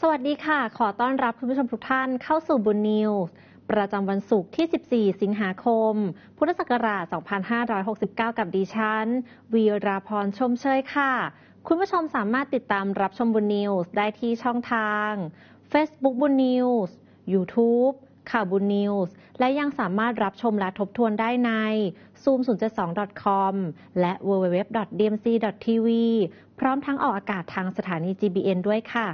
สวัสดีค่ะ ขอต้อนรับคุณผู้ชมทุกท่านเข้าสู่บุญนิวส์ประจำวันศุกร์ที่ 14 สิงหาคม พุทธศักราช 2569 กับดิฉัน วีราพร ชมเชยค่ะ คุณผู้ชมสามารถติดตามรับชมบุญนิวส์ได้ที่ช่องทาง Facebook บุญนิวส์ YouTube ข่าวบุญนิวส์ และยังสามารถรับชมและทบทวนได้ใน zoom072.com และ www.dmc.tv พร้อมทั้งออกอากาศทางสถานี GBN ด้วยค่ะ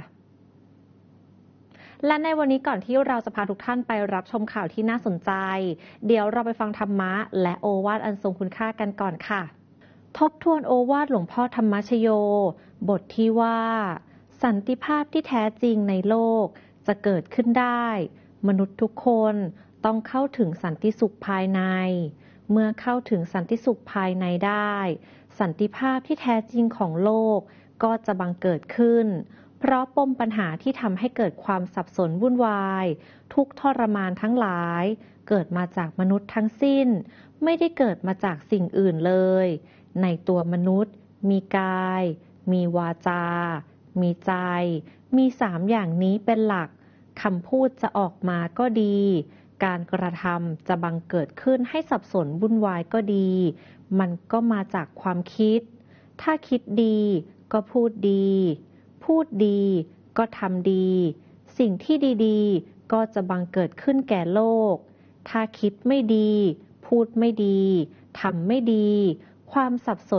และในวันนี้ก่อนที่เราจะพาทุกท่านไปรับชมข่าวที่น่าสนใจ เดี๋ยวเราไปฟังธรรมะและโอวาทอันทรงคุณค่ากันก่อนค่ะ ทบทวนโอวาทหลวงพ่อธรรมชโย บทที่ว่า สันติภาพที่แท้จริงในโลกจะเกิดขึ้นได้ มนุษย์ทุกคนต้องเข้าถึงสันติสุขภายใน เมื่อเข้าถึงสันติสุขภายในได้ สันติภาพที่แท้จริงของโลกก็จะบังเกิดขึ้น เพราะปมปัญหาที่ทำให้เกิดความสับสนวุ่นวายทุกข์ทรมานทั้งหลายเกิดมาจากมนุษย์ทั้งสิ้นไม่ได้เกิดมาจากสิ่งอื่นเลยในตัวมนุษย์มีกายมีวาจามีใจมี3อย่างนี้เป็นหลักคำพูดจะออกมาก็ดีการกระทำจะบังเกิดขึ้นให้สับสนวุ่นวายก็ดีมันก็มาจากความคิดถ้าคิดดีก็พูดดีพูดดีก็ทำดีสิ่งที่ดีๆก็จะบังเกิดขึ้นแก่โลกถ้าคิดไม่ดีพูดไม่ดีทำไม่ดีความสับส